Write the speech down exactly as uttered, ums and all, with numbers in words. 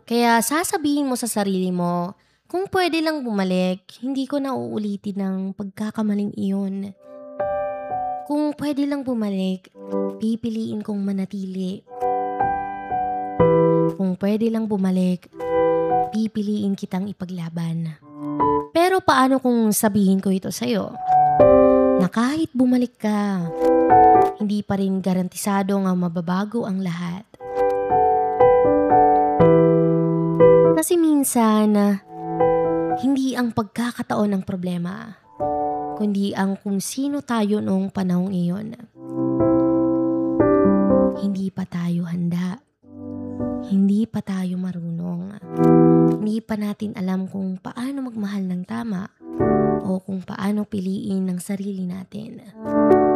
Kaya sasabihin mo sa sarili mo, kung pwede lang bumalik, hindi ko na uulitin ang pagkakamaling iyon. Kung pwede lang bumalik, pipiliin kong manatili. Kung pwede lang bumalik, pipiliin kitang ipaglaban. Pero paano kung sabihin ko ito sa'yo? Na kahit bumalik ka, hindi pa rin garantisado nga mababago ang lahat. Kasi minsan, hindi ang pagkakataon ang problema, kundi ang kung sino tayo noong panahong iyon. Hindi pa tayo handa. Hindi pa tayo marunong. Hindi pa natin alam kung paano magmahal ng tama o kung paano piliin ang sarili natin.